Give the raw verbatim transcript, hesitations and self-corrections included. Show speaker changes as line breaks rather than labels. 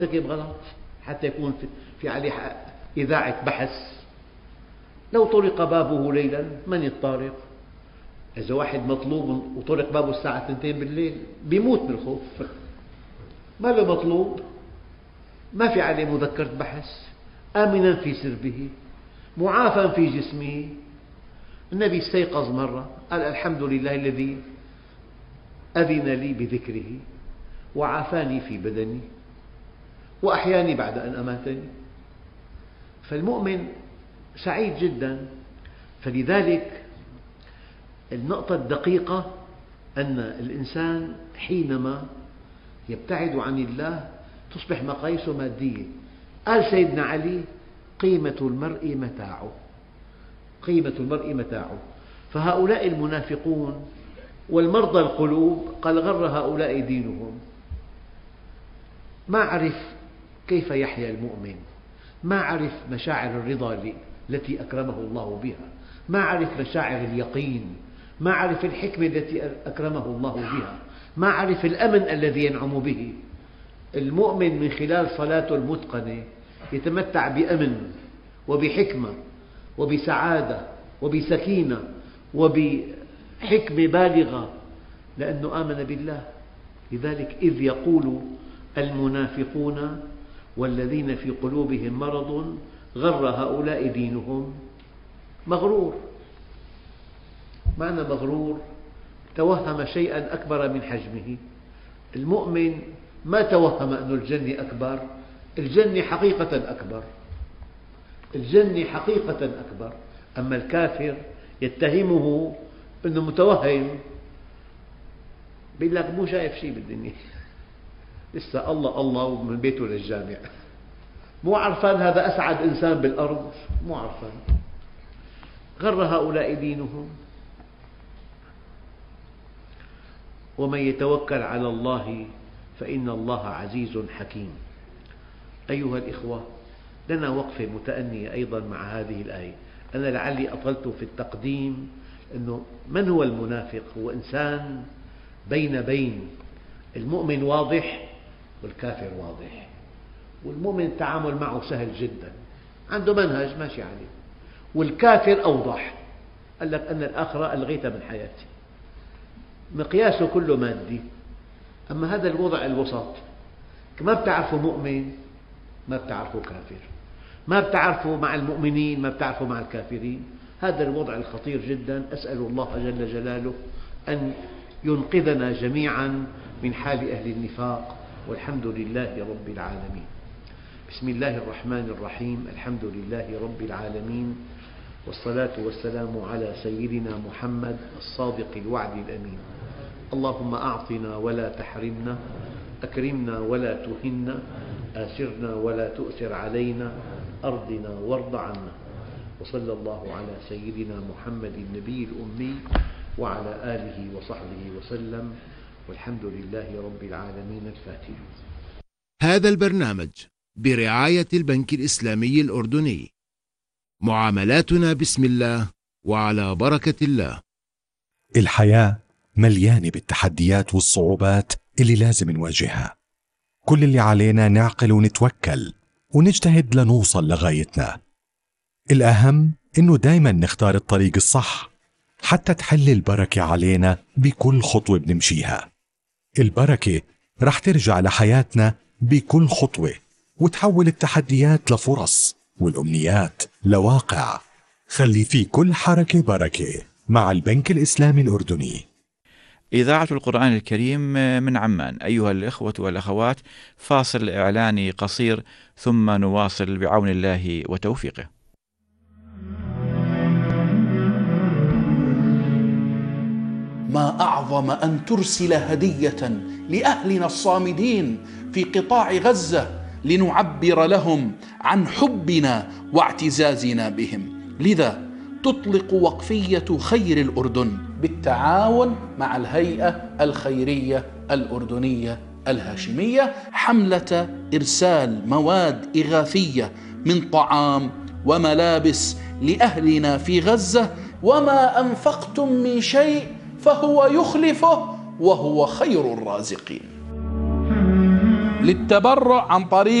ارتكب غلط حتى يكون في عليه إذاعة بحث. لو طرق بابه ليلا من الطارق؟ إذا واحد مطلوب وطرق بابه الساعة اثنتين بالليل بيموت من الخوف، ما له مطلوب، ما في عليه مذكرة بحث، آمنا في سربه معافى في جسمه. النبي استيقظ مرة قال الحمد لله الذي أذن لي بذكره وعافاني في بدني وأحياني بعد أن أماتني. فالمؤمن سعيد جدا. فلذلك النقطة الدقيقة أن الإنسان حينما يبتعد عن الله تصبح مقاييسه مادية. قال سيدنا علي قيمة المرء متاعه، قيمة المرء متاعه. فهؤلاء المنافقون والمرضى القلوب قال غر هؤلاء دينهم. ما عرف كيف يحيا المؤمن، ما عرف مشاعر الرضا التي أكرمه الله بها، ما عرف مشاعر اليقين، ما عرف الحكمة التي أكرمه الله بها، ما عرف الأمن الذي ينعم به. المؤمن من خلال صلاته المتقنة يتمتع بأمن وبحكمة وبسعادة وبسكينة وبحكمة بالغة لأنه آمن بالله. لذلك إذ يقول المنافقون والذين في قلوبهم مرض غر هؤلاء دينهم. مغرور، معنى مغرور توهم شيئا أكبر من حجمه. المؤمن ما توهم أن الجنة أكبر، الجنة حقيقة أكبر، الجنة حقيقة أكبر. أما الكافر يتهمه أنه متوهم، بيقول لك مو شايف شيء بالدنيا، لسه الله الله ومن بيته للجامع، مو عرفان هذا أسعد إنسان بالأرض، مو عرفان. غر هؤلاء دينهم. ومن يتوكل على الله فإن الله عزيز حكيم. أيها الإخوة، لنا وقفة متأنية أيضا مع هذه الآية. أنا لعلي أطلت في التقديم أنه من هو المنافق؟ هو إنسان بين بين، المؤمن واضح والكافر واضح، والمؤمن التعامل معه سهل جدا، عنده منهج ماشي عليه. والكافر أوضح، قال لك أن الآخرة ألغيتها من حياتي، مقياسه كله مادي. أما هذا الوضع الوسط، ما بتعرفه مؤمن ما بتعرفه كافر، ما بتعرفه مع المؤمنين ما بتعرفه مع الكافرين. هذا الوضع الخطير جدا. أسأل الله جل جلاله أن ينقذنا جميعا من حال أهل النفاق، والحمد لله رب العالمين. بسم الله الرحمن الرحيم. الحمد لله رب العالمين، والصلاة والسلام على سيدنا محمد الصادق الوعد الأمين. اللهم أعطنا ولا تحرمنا، أكرمنا ولا تهنا، آسرنا ولا تؤثر علينا، أرضنا وارض عنا. وصلى الله على سيدنا محمد النبي الأمي وعلى آله وصحبه وسلم، والحمد لله رب العالمين. الفاتحة.
هذا البرنامج برعاية البنك الإسلامي الأردني. معاملاتنا بسم الله وعلى بركة الله.
الحياة مليانة بالتحديات والصعوبات اللي لازم نواجهها. كل اللي علينا نعقل ونتوكل ونجتهد لنوصل لغايتنا. الأهم إنه دايما نختار الطريق الصح حتى تحل البركة علينا بكل خطوة بنمشيها. البركة رح ترجع لحياتنا بكل خطوة، وتحول التحديات لفرص والأمنيات لواقع. خلي في كل حركة بركة مع البنك الإسلامي الأردني.
إذاعة القرآن الكريم من عمان. أيها الإخوة والأخوات، فاصل إعلاني قصير ثم نواصل بعون الله وتوفيقه.
ما أعظم أن ترسل هدية لأهلنا الصامدين في قطاع غزة لنعبر لهم عن حبنا واعتزازنا بهم. لذا تطلق وقفية خير الأردن بالتعاون مع الهيئة الخيرية الأردنية الهاشمية حملة إرسال مواد إغاثية من طعام وملابس لأهلنا في غزة. وما أنفقتم من شيء فهو يخلفه وهو خير الرازقين. للتبرع عن طريق